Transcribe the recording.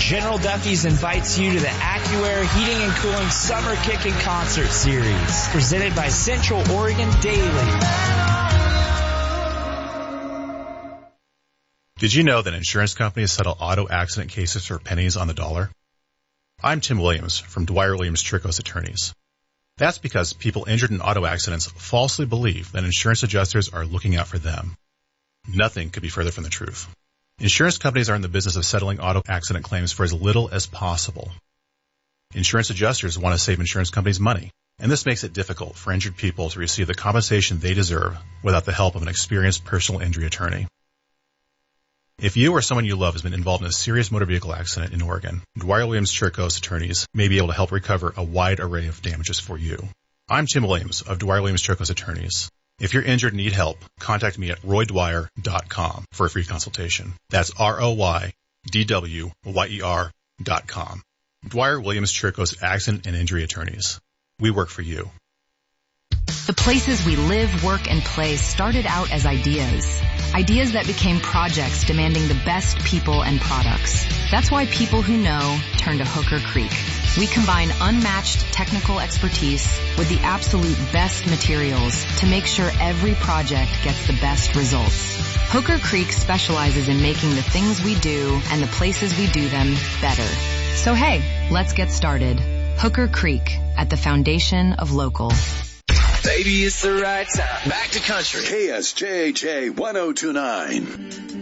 General Duffy's invites you to the AccuAir Heating and Cooling Summer Kickin' Concert Series, presented by Central Oregon Daily. Did you know that insurance companies settle auto accident cases for pennies on the dollar? I'm Tim Williams from Dwyer Williams Tricos Attorneys. That's because people injured in auto accidents falsely believe that insurance adjusters are looking out for them. Nothing could be further from the truth. Insurance companies are in the business of settling auto accident claims for as little as possible. Insurance adjusters want to save insurance companies money, and this makes it difficult for injured people to receive the compensation they deserve without the help of an experienced personal injury attorney. If you or someone you love has been involved in a serious motor vehicle accident in Oregon, Dwyer Williams Tricos Attorneys may be able to help recover a wide array of damages for you. I'm Tim Williams of Dwyer Williams Tricos Attorneys. If you're injured and need help, contact me at roydwyer.com for a free consultation. That's ROYDWYER.com. Dwyer Williams Tricos Accident and Injury Attorneys. We work for you. The places we live, work, and play started out as ideas. Ideas that became projects demanding the best people and products. That's why people who know turn to Hooker Creek. We combine unmatched technical expertise with the absolute best materials to make sure every project gets the best results. Hooker Creek specializes in making the things we do and the places we do them better. So hey, let's get started. Hooker Creek, at the foundation of local. Baby, it's the right time. Back to country. KSJJ 1029.